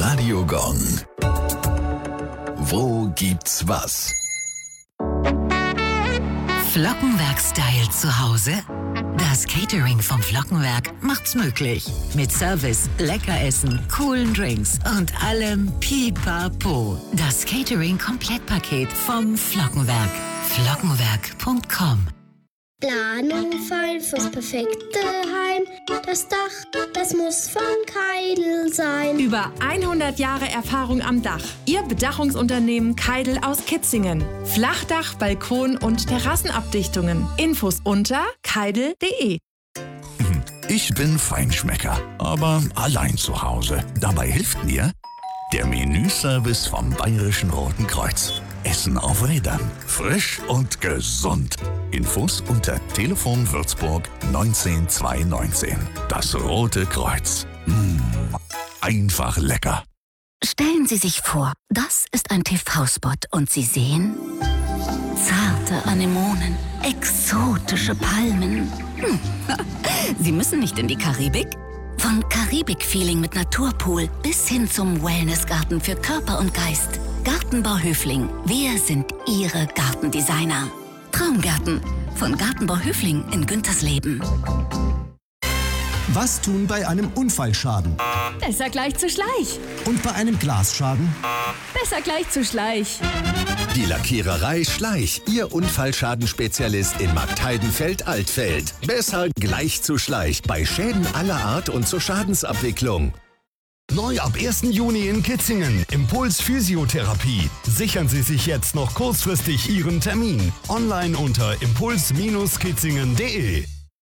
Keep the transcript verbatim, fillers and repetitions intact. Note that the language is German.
Radio Gong. Wo gibt's was? Flockenwerk-Style zu Hause? Das Catering vom Flockenwerk macht's möglich. Mit Service, Leckeressen, coolen Drinks und allem Pipapo. Das Catering-Komplettpaket vom Flockenwerk. Flockenwerk punkt com. Planung fein fürs perfekte Heim. Das Dach, das muss von Keidel sein. Über hundert Jahre Erfahrung am Dach. Ihr Bedachungsunternehmen Keidel aus Kitzingen. Flachdach, Balkon und Terrassenabdichtungen. Infos unter keidel punkt de. Ich bin Feinschmecker, aber allein zu Hause. Dabei hilft mir der Menüservice vom Bayerischen Roten Kreuz. Essen auf Rädern. Frisch und gesund. Infos unter Telefon Würzburg neunzehn zweihundertneunzehn. Das Rote Kreuz. Mmh, einfach lecker. Stellen Sie sich vor, das ist ein T V-Spot und Sie sehen zarte Anemonen, exotische Palmen. Hm. Sie müssen nicht in die Karibik. Von Karibik-Feeling mit Naturpool bis hin zum Wellnessgarten für Körper und Geist. Gartenbau Höfling. Wir sind Ihre Gartendesigner. Traumgärten von Gartenbau Höfling in Güntersleben. Was tun bei einem Unfallschaden? Besser gleich zu Schleich. Und bei einem Glasschaden? Besser gleich zu Schleich. Die Lackiererei Schleich, Ihr Unfallschadenspezialist in Marktheidenfeld-Altfeld. Besser gleich zu Schleich bei Schäden aller Art und zur Schadensabwicklung. Neu ab ersten Juni in Kitzingen. Impuls Physiotherapie. Sichern Sie sich jetzt noch kurzfristig Ihren Termin. Online unter impuls Bindestrich kitzingen punkt de.